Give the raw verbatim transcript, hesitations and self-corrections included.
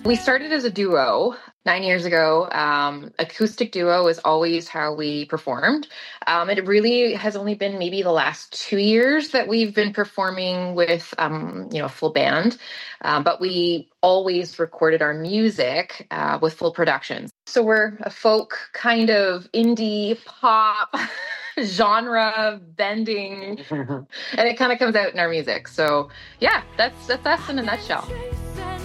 We started as a duo nine years ago. Um, acoustic duo is always how we performed. Um, it really has only been maybe the last two years that we've been performing with, um, you know, a full band. Um, but we always recorded our music uh, with full productions. So we're a folk kind of indie pop genre bending, and it kind of comes out in our music. So yeah, that's that's us in a nutshell.